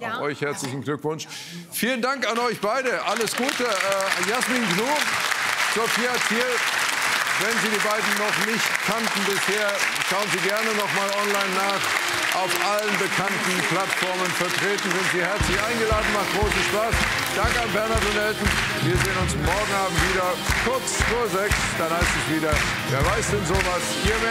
Auch euch herzlichen Glückwunsch. Vielen Dank an euch beide. Alles Gute. Jasmin Gnu, Sophia Thiel. Wenn Sie die beiden noch nicht kannten bisher, schauen Sie gerne noch mal online nach. Auf allen bekannten Plattformen vertreten sind Sie herzlich eingeladen. Macht großen Spaß. Danke an Bernhard und Elton. Wir sehen uns morgen Abend wieder, kurz vor 6. Dann heißt es wieder, wer weiß denn sowas? Hier mehr